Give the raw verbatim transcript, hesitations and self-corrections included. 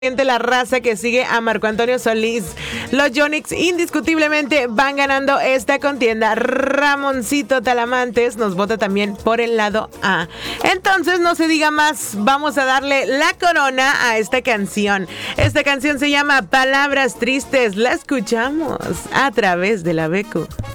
La raza que sigue a Marco Antonio Solís. Los Yonix indiscutiblemente van ganando esta contienda. Ramoncito Talamantes nos vota también por el lado A. Entonces, no se diga más, vamos a darle la corona a esta canción. Esta canción se llama Palabras Tristes. La escuchamos a través de la Beco.